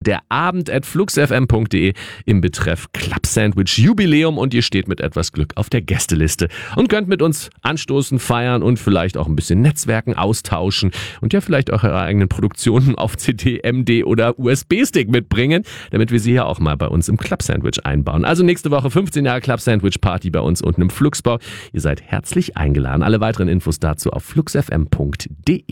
derabend@fluxfm.de im Betreff Club Sandwich Jubiläum und ihr steht mit etwas Glück auf der Gästeliste und könnt mit uns anstoßen, feiern und vielleicht auch ein bisschen netzwerken, austauschen und ja vielleicht auch eure eigenen Produktionen auf CD, MD oder USB-Stick mitbringen, damit wir sie ja auch mal bei uns im Club Sandwich einbauen. Also nächste Woche 15 Jahre Club Sandwich Party bei uns unten im Fluxbau. Ihr seid herzlich eingeladen. Alle weiteren Infos dazu auf fluxfm.de.